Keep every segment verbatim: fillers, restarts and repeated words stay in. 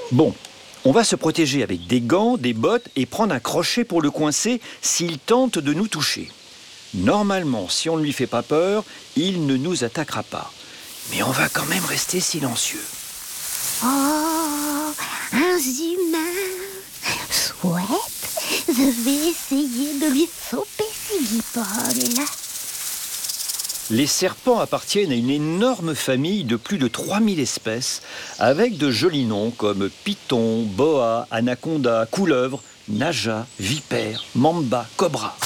Bon, on va se protéger avec des gants, des bottes et prendre un crochet pour le coincer s'il tente de nous toucher. Normalement, si on ne lui fait pas peur, il ne nous attaquera pas. Mais on va quand même rester silencieux. Oh, un humain. Chouette, je vais essayer de lui sauper ses guipoles. Les serpents appartiennent à une énorme famille de plus de trois mille espèces, avec de jolis noms comme python, boa, anaconda, couleuvre, naja, vipère, mamba, cobra.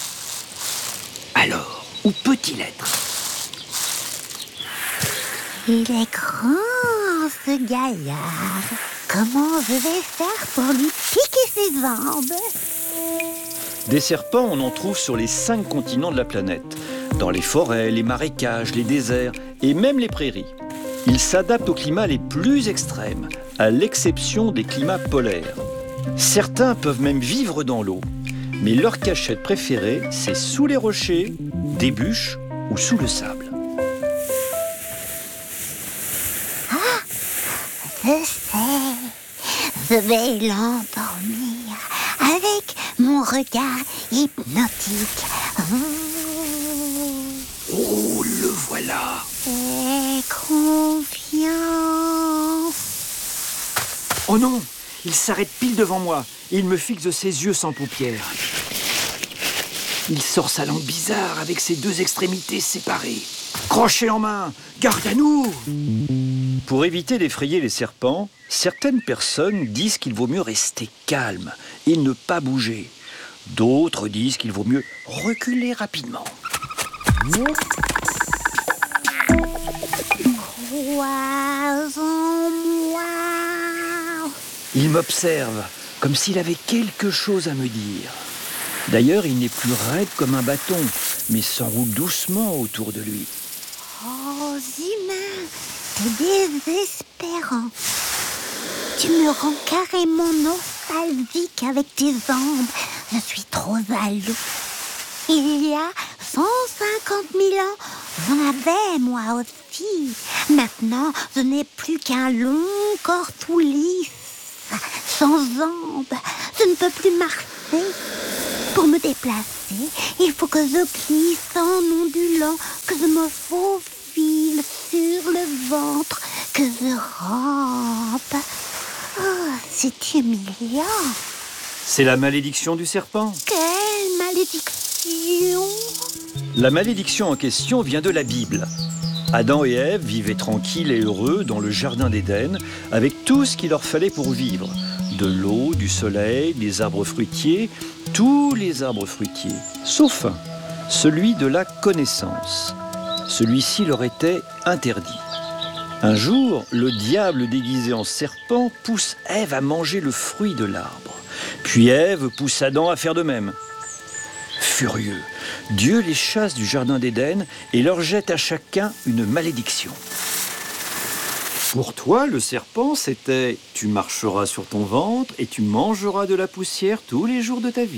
Alors, où peut-il être ? Il est grand, ce gaillard. Comment je vais faire pour lui piquer ses jambes ? Des serpents, on en trouve sur les cinq continents de la planète. Dans les forêts, les marécages, les déserts et même les prairies. Ils s'adaptent aux climats les plus extrêmes, à l'exception des climats polaires. Certains peuvent même vivre dans l'eau. Mais leur cachette préférée, c'est sous les rochers, des bûches ou sous le sable. Ah, je sais, je vais l'endormir avec mon regard hypnotique. Oh, le voilà! Aie confiance. Oh non! Il s'arrête pile devant moi. Il me fixe de ses yeux sans paupières. Il sort sa langue bizarre avec ses deux extrémités séparées. Crochet en main! Garde à nous! Pour éviter d'effrayer les serpents, certaines personnes disent qu'il vaut mieux rester calme et ne pas bouger. D'autres disent qu'il vaut mieux reculer rapidement. Crois en moi. Il m'observe, comme s'il avait quelque chose à me dire. D'ailleurs, il n'est plus raide comme un bâton, mais s'enroule doucement autour de lui. Oh, humain, t'es désespérant. Tu me rends carrément nostalgique avec tes jambes. Je suis trop jaloux. Il y a cent cinquante mille ans, j'en avais moi aussi. Maintenant, je n'ai plus qu'un long corps tout lisse, sans jambes. Je ne peux plus marcher. Pour me déplacer, il faut que je glisse en ondulant, que je me faufile sur le ventre, que je rampe. Oh, c'est humiliant. C'est la malédiction du serpent. Quelle malédiction! La malédiction en question vient de la Bible. Adam et Ève vivaient tranquilles et heureux dans le jardin d'Éden, avec tout ce qu'il leur fallait pour vivre. De l'eau, du soleil, des arbres fruitiers, tous les arbres fruitiers, sauf un, celui de la connaissance. Celui-ci leur était interdit. Un jour, le diable déguisé en serpent pousse Ève à manger le fruit de l'arbre. Puis Ève pousse Adam à faire de même. Furieux, Dieu les chasse du jardin d'Éden et leur jette à chacun une malédiction. Pour toi, le serpent, c'était « tu marcheras sur ton ventre et tu mangeras de la poussière tous les jours de ta vie ».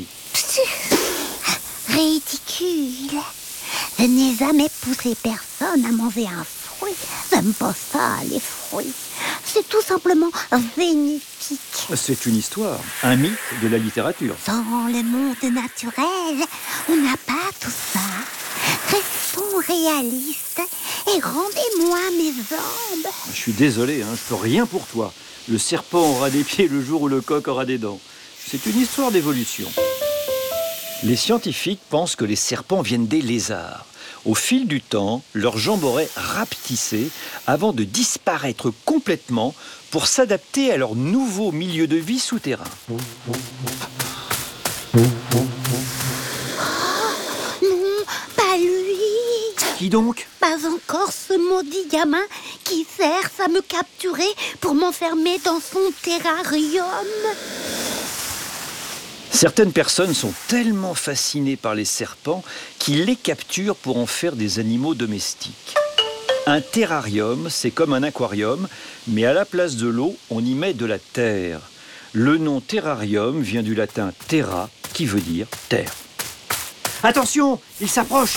Ridicule. Je n'ai jamais poussé personne à manger un fruit. J'aime pas ça, les fruits. C'est tout simplement bénéfique. C'est une histoire, un mythe de la littérature. Dans le monde naturel, on n'a pas tout ça. Restons réalistes et rendez-moi mes jambes. Je suis désolé, hein, je peux rien pour toi. Le serpent aura des pieds le jour où le coq aura des dents. C'est une histoire d'évolution. Les scientifiques pensent que les serpents viennent des lézards. Au fil du temps, leurs jambes auraient rapetissé avant de disparaître complètement pour s'adapter à leur nouveau milieu de vie souterrain. Oh, non, pas lui. Qui donc ? Pas encore ce maudit gamin qui sert à me capturer pour m'enfermer dans son terrarium. Certaines personnes sont tellement fascinées par les serpents qu'ils les capturent pour en faire des animaux domestiques. Un terrarium, c'est comme un aquarium, mais à la place de l'eau, on y met de la terre. Le nom terrarium vient du latin terra, qui veut dire terre. Attention, il s'approche.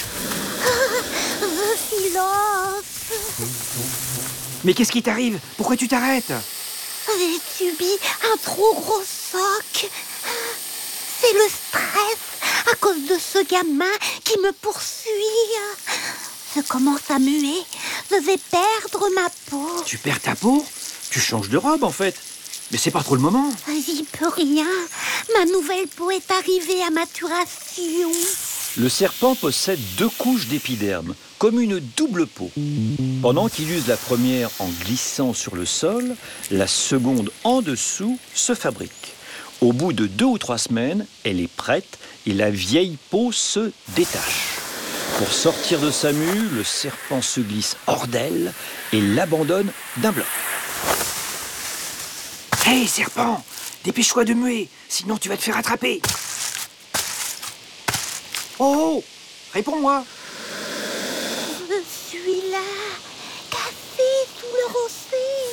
Je silence. Mais qu'est-ce qui t'arrive ? Pourquoi tu t'arrêtes ? J'ai subi un trop gros choc. C'est le stress à cause de ce gamin qui me poursuit. Je commence à muer. Je vais perdre ma peau. Tu perds ta peau? Tu changes de robe en fait. Mais c'est pas trop le moment. J'y peux rien. Ma nouvelle peau est arrivée à maturation. Le serpent possède deux couches d'épiderme, comme une double peau. Pendant qu'il use la première en glissant sur le sol, la seconde en dessous se fabrique. Au bout de deux ou trois semaines, elle est prête et la vieille peau se détache. Pour sortir de sa mue, le serpent se glisse hors d'elle et l'abandonne d'un bloc. Hé, hey, serpent, dépêche-toi de muer, sinon tu vas te faire attraper. Oh, réponds-moi. Je suis là, cassé sous le rocher.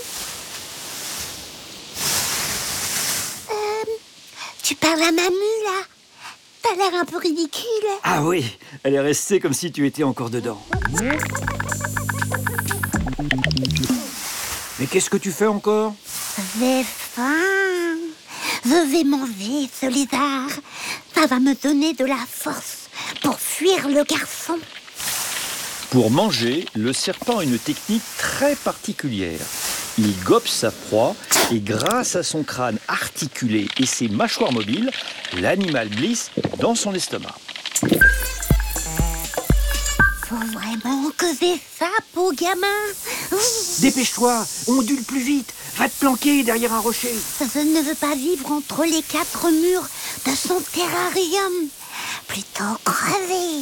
Euh, tu parles à ma mue, là? T'as l'air un peu ridicule. Ah oui, elle est restée comme si tu étais encore dedans. Mais qu'est-ce que tu fais encore? J'ai faim. Je vais manger ce lézard. Ça va me donner de la force pour fuir le garçon. Pour manger, le serpent a une technique très particulière. Il gobe sa proie et grâce à son crâne articulé et ses mâchoires mobiles, l'animal glisse dans son estomac. Faut vraiment que j'ai ça, beau gamin. Dépêche-toi, ondule plus vite, va te planquer derrière un rocher. Je ne veux pas vivre entre les quatre murs de son terrarium. Plutôt crever.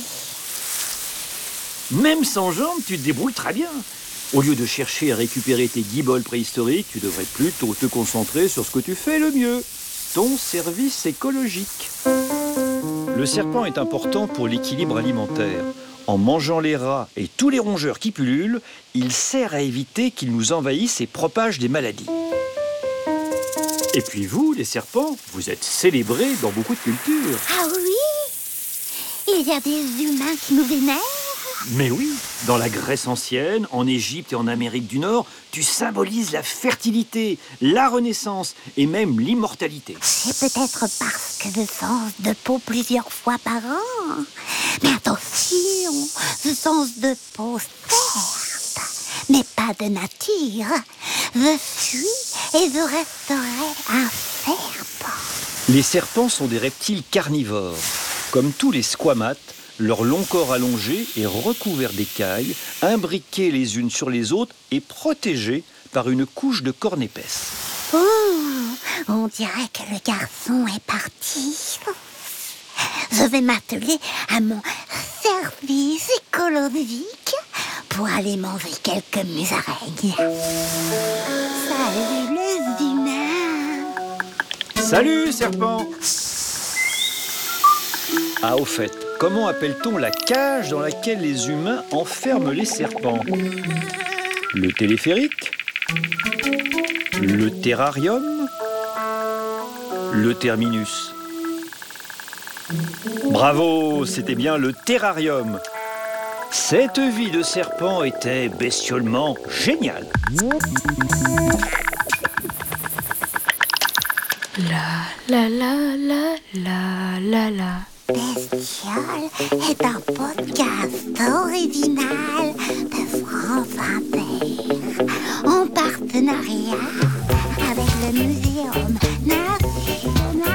Même sans jambes, tu te débrouilles très bien. Au lieu de chercher à récupérer tes guiboles préhistoriques, tu devrais plutôt te concentrer sur ce que tu fais le mieux, ton service écologique. Le serpent est important pour l'équilibre alimentaire. En mangeant les rats et tous les rongeurs qui pullulent, il sert à éviter qu'ils nous envahissent et propagent des maladies. Et puis vous, les serpents, vous êtes célébrés dans beaucoup de cultures. Ah oui? Il y a des humains qui nous vénèrent? Mais oui, dans la Grèce ancienne, en Égypte et en Amérique du Nord, tu symbolises la fertilité, la renaissance et même l'immortalité. C'est peut-être parce que je change de peau plusieurs fois par an. Mais attention, je change de peau, certes, mais pas de nature. Je suis et je resterai un serpent. Les serpents sont des reptiles carnivores. Comme tous les squamates, leur long corps allongé est recouvert d'écailles, imbriqués les unes sur les autres et protégés par une couche de cornes épaisses. Oh, on dirait que le garçon est parti. Je vais m'atteler à mon service écologique pour aller manger quelques musaraignes. Salut les humains. Salut, serpent. Ah, au fait, comment appelle-t-on la cage dans laquelle les humains enferment les serpents? Le téléphérique? Le terrarium? Le terminus? Bravo, c'était bien le terrarium. Cette vie de serpent était bestiolement géniale. La la la la la la la. Bestiole est un podcast original de France Inter en partenariat avec le Muséum